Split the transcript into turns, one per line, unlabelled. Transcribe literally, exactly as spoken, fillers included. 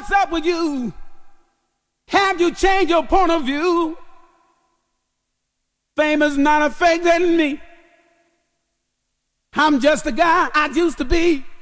What's up with you? Have you changed your point of view? Fame is not affecting me. I'm just the guy I used to be.